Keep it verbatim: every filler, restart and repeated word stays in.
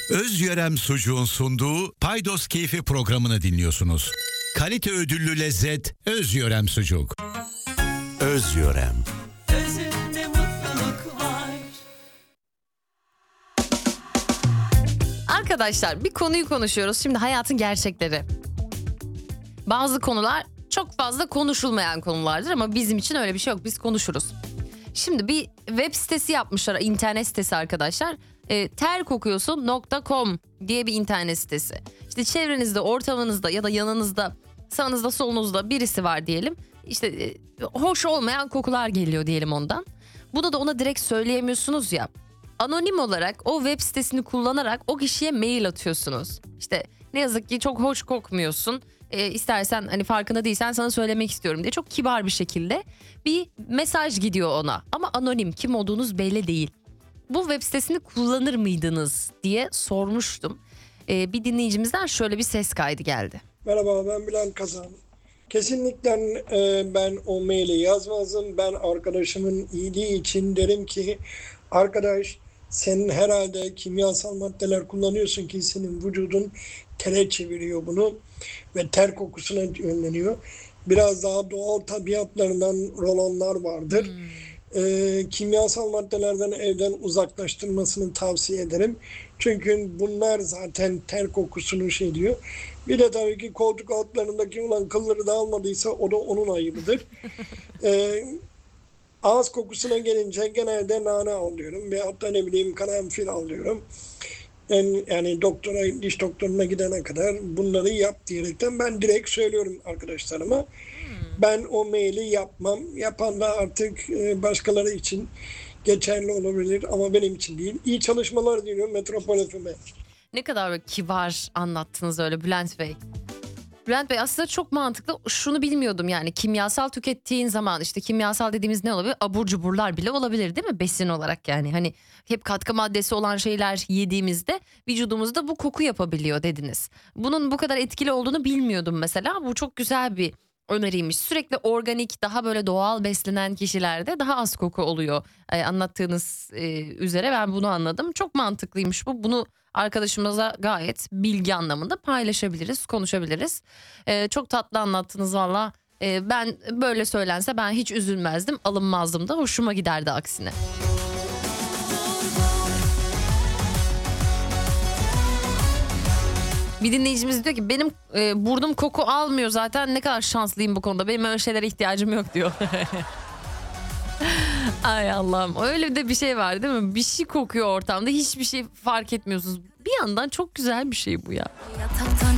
Özyörem Sucuğun sunduğu Paydos Keyfi programını dinliyorsunuz. Kalite ödüllü lezzet Özyörem Sucuk. Özyörem. Özünde mutluluk var. Arkadaşlar, bir konuyu konuşuyoruz. Şimdi hayatın gerçekleri. Bazı konular çok fazla konuşulmayan konulardır ama bizim için öyle bir şey yok. Biz konuşuruz. Şimdi bir web sitesi yapmışlar, internet sitesi arkadaşlar. E, terkokuyorsun nokta com diye bir internet sitesi. İşte çevrenizde, ortamınızda ya da yanınızda, sağınızda, solunuzda birisi var diyelim. İşte e, hoş olmayan kokular geliyor diyelim ondan. Bunu da ona direkt söyleyemiyorsunuz ya. Anonim olarak o web sitesini kullanarak o kişiye mail atıyorsunuz. İşte ne yazık ki çok hoş kokmuyorsun. E, istersen hani farkında değilsen sana söylemek istiyorum diye çok kibar bir şekilde bir mesaj gidiyor ona. Ama anonim, kim olduğunuz belli değil. Bu web sitesini kullanır mıydınız diye sormuştum. E, bir dinleyicimizden şöyle bir ses kaydı geldi. Merhaba, ben Bülent Kazan. Kesinlikle e, ben o maili yazmazdım. Ben arkadaşımın iyiliği için derim ki arkadaş, senin herhalde kimyasal maddeler kullanıyorsun ki senin vücudun tere çeviriyor bunu ve ter kokusuna yönleniyor. Biraz daha doğal tabiatlarından rolonlar vardır. Hmm. E, kimyasal maddelerden evden uzaklaştırmasını tavsiye ederim. Çünkü bunlar zaten ter kokusunu şey diyor. Bir de tabii ki koltuk altlarındaki olan kılları da almadıysa o da onun ayıbıdır. ee, ağız kokusuna gelince genelde nane alıyorum. Veyahut da ne bileyim karanfil alıyorum. Yani, yani doktora, diş doktoruna gidene kadar bunları yap diyerekten ben direkt söylüyorum arkadaşlarıma. Hmm. Ben o maili yapmam. Yapan da artık başkaları için geçerli olabilir ama benim için değil. İyi çalışmalar diliyorum Metropol F M'e. Ne kadar kibar anlattınız öyle Bülent Bey. Bülent Bey, aslında çok mantıklı. Şunu bilmiyordum, yani kimyasal tükettiğin zaman, işte kimyasal dediğimiz ne olabilir? Abur cuburlar bile olabilir değil mi? Besin olarak yani. Hani hep katkı maddesi olan şeyler yediğimizde vücudumuzda bu koku yapabiliyor dediniz. Bunun bu kadar etkili olduğunu bilmiyordum mesela. Bu çok güzel bir öneriymiş. Sürekli organik, daha böyle doğal beslenen kişilerde daha az koku oluyor. Ee, anlattığınız e, üzere ben bunu anladım. Çok mantıklıymış bu. Bunu arkadaşımıza gayet bilgi anlamında paylaşabiliriz, konuşabiliriz. Ee, çok tatlı anlattınız valla. Ee, ben böyle söylense ben hiç üzülmezdim, alınmazdım da, hoşuma giderdi aksine. Bir dinleyicimiz diyor ki benim e, burnum koku almıyor zaten, ne kadar şanslıyım bu konuda, benim öyle şeylere ihtiyacım yok diyor. Ay Allah'ım, öyle de bir şey var değil mi? Bir şey kokuyor ortamda, hiçbir şey fark etmiyorsunuz. Bir yandan çok güzel bir şey bu ya.